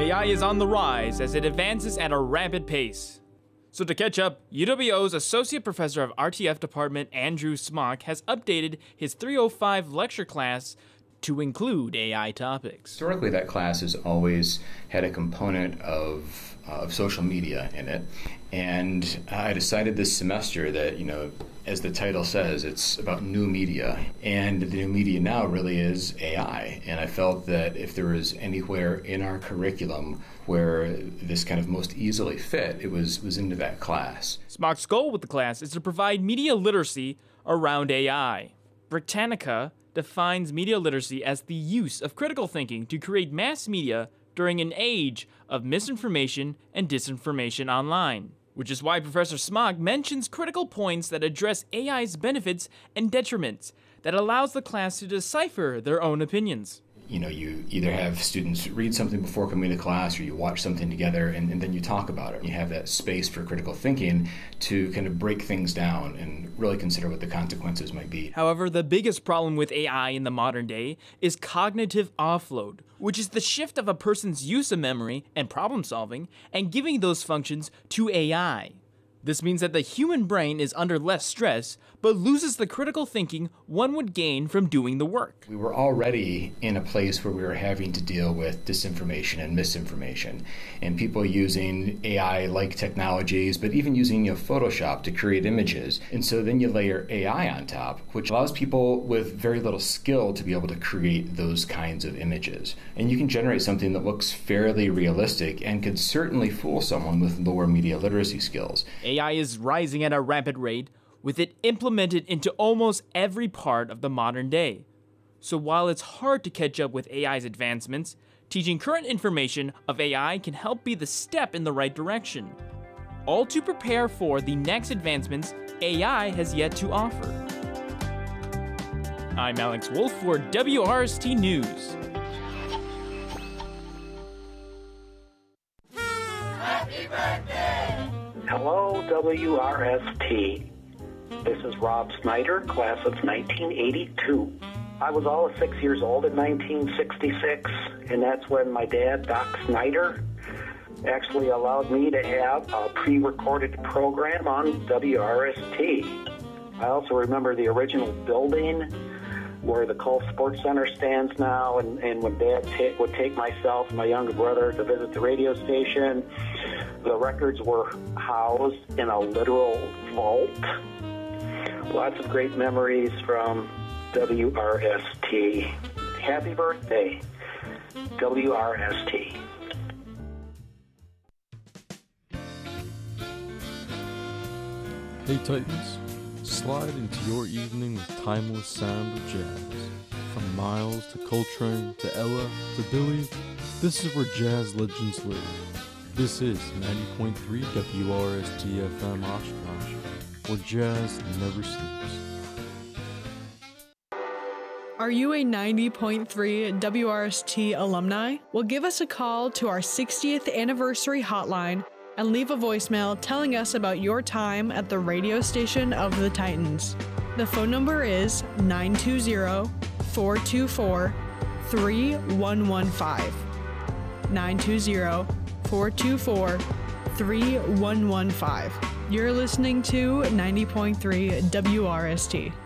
AI is on the rise as it advances at a rapid pace. So to catch up, UWO's Associate Professor of RTF Department Andrew Smock has updated his 305 lecture class to include AI topics. Historically, that class has always had a component of social media in it, and I decided this semester that, as the title says, it's about new media, and the new media now really is AI, and I felt that if there was anywhere in our curriculum where this kind of most easily fit, it was into that class. Smock's goal with the class is to provide media literacy around AI. Britannica defines media literacy as the use of critical thinking to create mass media during an age of misinformation and disinformation online, which is why Professor Smock mentions critical points that address AI's benefits and detriments that allows the class to decipher their own opinions. You either have students read something before coming to class, or you watch something together and then you talk about it. You have that space for critical thinking to kind of break things down and really consider what the consequences might be. However, the biggest problem with AI in the modern day is cognitive offload, which is the shift of a person's use of memory and problem solving and giving those functions to AI. This means that the human brain is under less stress, but loses the critical thinking one would gain from doing the work. We were already in a place where we were having to deal with disinformation and misinformation, and people using AI-like technologies, but even using Photoshop to create images. And so then you layer AI on top, which allows people with very little skill to be able to create those kinds of images. And you can generate something that looks fairly realistic and could certainly fool someone with lower media literacy skills. AI is rising at a rapid rate, with it implemented into almost every part of the modern day. So while it's hard to catch up with AI's advancements, teaching current information of AI can help be the step in the right direction. All to prepare for the next advancements AI has yet to offer. I'm Alex Wolf for WRST News. Happy birthday! Hello, WRST. This is Rob Snyder, class of 1982. I was all of 6 years old in 1966, and that's when my dad, Doc Snyder, actually allowed me to have a pre-recorded program on WRST. I also remember the original building where the Cole Sports Center stands now, and when Dad would take myself and my younger brother to visit the radio station, the records were housed in a literal vault. Lots of great memories from WRST. Happy birthday, WRST. Hey Titans, slide into your evening with timeless sound of jazz. From Miles to Coltrane to Ella to Billy, this is where jazz legends live. This is 90.3 WRST FM Oshkosh, where jazz never sleeps. Are you a 90.3 WRST alumni? Well, give us a call to our 60th anniversary hotline and leave a voicemail telling us about your time at the radio station of the Titans. The phone number is 920-424-3115. 920-424-3115. You're listening to 90.3 WRST.